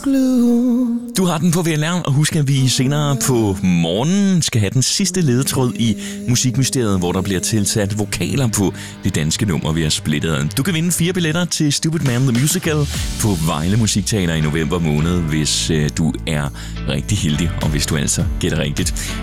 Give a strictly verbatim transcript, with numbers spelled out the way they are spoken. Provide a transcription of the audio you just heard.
Du har den på V L R, og husk at vi senere på morgenen skal have den sidste ledetråd i Musikmysteriet, hvor der bliver tilsat vokaler på det danske nummer, vi har splittet. Du kan vinde fire billetter til Stupid Man The Musical på Vejle Musikteater i november måned, hvis øh, du er rigtig heldig, og hvis du altså gætter rigtigt.